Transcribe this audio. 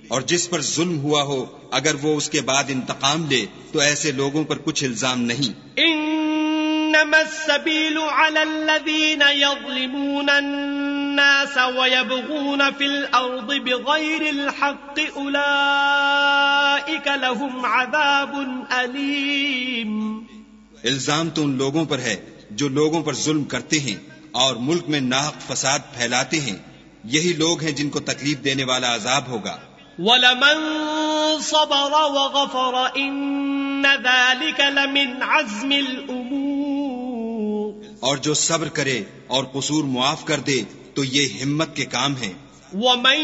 और जिस पर जुल्म हुआ हो अगर वो उसके बाद इंतकाम ले तो ऐसे लोगों पर कुछ इल्जाम नहीं। इन्नमस्सबीलु अलल्लज़ीना यज़लिमूना अन्नास वयबगूना फिल अर्दि बिगैरिल हक़्क़ि उलाइका लहुम अज़ाबुन अलीम। इल्जाम तो उन लोगों पर है जो लोगों पर जुल्म करते हैं और मुल्क में नाहक फसाद फैलाते हैं, यही लोग हैं जिनको तकलीफ देने वाला अजाब होगा। वलमन सबरा वगफर इन्न ज़ालिका लमिन अज़्मिल उमूर। और जो सब्र करे और कसूर मुआफ कर दे तो ये हिम्मत के काम है।